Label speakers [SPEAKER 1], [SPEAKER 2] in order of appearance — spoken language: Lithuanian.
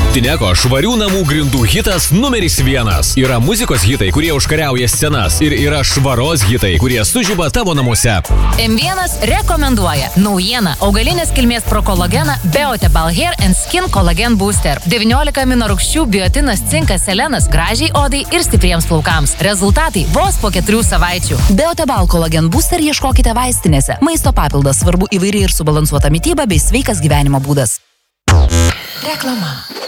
[SPEAKER 1] Tineko švarių namų grindų hitas numeris 1. Yra muzikos hitai, kurie užkariauja scenas ir yra švaros hitai, kurie sužiba tavo namuose.
[SPEAKER 2] M1 rekomenduoja naujieną augalinės kilmės prokolageną Beotebal Hair and Skin Collagen Booster. 19 aminorūgščių, biotinas, cinkas, selenas gražiai odai ir stipriems plaukams. Rezultatai vos po 4 savaičių. Beotebal Collagen Booster ieškokite vaistinėse. Maisto papildas, svarbu įvairi ir subalansuota mityba bei sveikas gyvenimo būdas. Reklama.